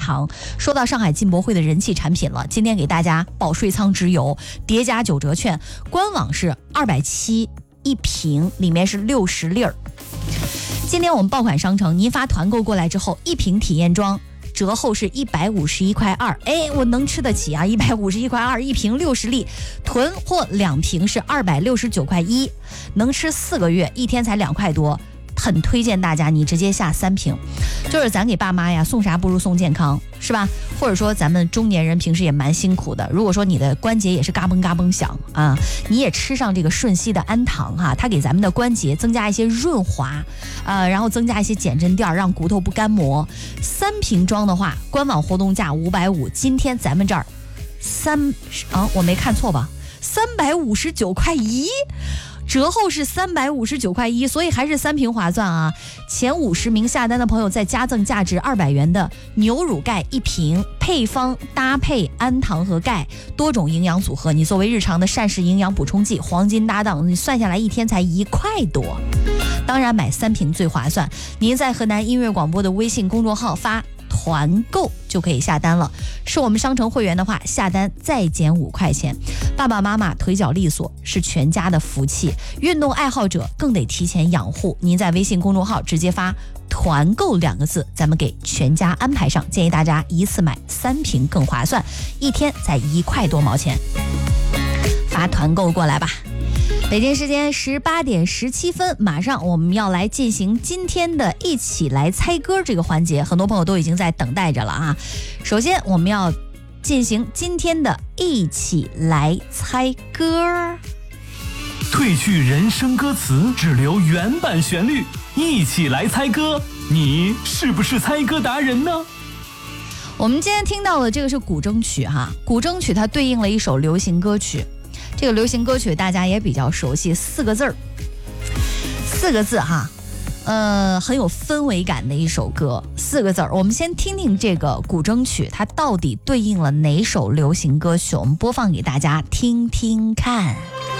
长。说到上海进博会的人气产品了，今天给大家保税仓直邮叠加9折券，官网是270一瓶，里面是60粒儿。今天我们爆款商城，您发团购过来之后，1瓶体验装折后是151.2块，哎，我能吃得起啊！151.2块，1瓶60粒，囤货2瓶是269.1块，能吃4个月，1天才2块多。很推荐大家你直接下3瓶，就是咱给爸妈呀送啥不如送健康，是吧？或者说咱们中年人平时也蛮辛苦的，如果说你的关节也是嘎嘣嘎嘣响啊，你也吃上这个顺熙的安糖哈，它给咱们的关节增加一些润滑，然后增加一些减震垫，让骨头不干磨。3瓶装的话，官网活动价550，今天咱们这儿我没看错吧？359.1块。折后是359.1块，所以还是3瓶划算啊！前50名下单的朋友再加赠价值200元的牛乳钙1瓶，配方搭配氨糖和钙，多种营养组合，你作为日常的膳食营养补充剂，黄金搭档，你算下来1天才1块多。当然买3瓶最划算，您在河南音乐广播的微信公众号发团购就可以下单了，是我们商城会员的话，下单再减5块钱。爸爸妈妈腿脚利索是全家的福气，运动爱好者更得提前养护。您在微信公众号直接发团购2个字，咱们给全家安排上，建议大家一次买3瓶更划算，1天才1块多毛钱，发团购过来吧。北京时间18点17分，马上我们要来进行今天的一起来猜歌这个环节，很多朋友都已经在等待着了啊。首先我们要进行今天的一起来猜歌， 褪去人声歌词，只留原版旋律，一起来猜歌，你是不是猜歌达人呢？ 我们今天听到的这个是古筝曲哈，古筝曲它对应了一首流行歌曲，这个流行歌曲大家也比较熟悉，4个字哈，很有氛围感的一首歌，4个字。我们先听听这个古筝曲，它到底对应了哪首流行歌曲？我们播放给大家听听看。